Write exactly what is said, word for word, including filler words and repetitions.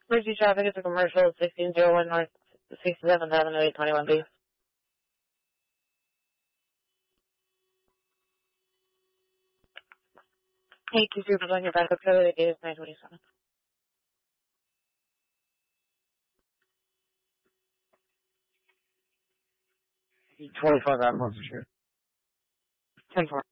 Emergency traffic is a commercial, sixteen oh one North, sixty-seventh Avenue, eight twenty-one B. eight two zero on your backup code, it is nine twenty-seven. twenty-five Avenue Street. ten four.